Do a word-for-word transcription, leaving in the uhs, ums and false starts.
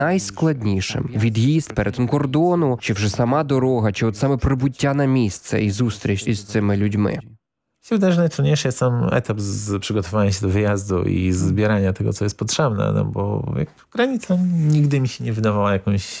найскладнішим? Від'їзд, перетин кордону, чи вже сама дорога, чи от саме прибуття на місце і зустріч із цими людьми? Mi się wydaje, że najtrudniejszy jest sam etap z przygotowania się do wyjazdu i zbierania tego, co jest potrzebne, no bo jak granica nigdy mi się nie wydawała jakąś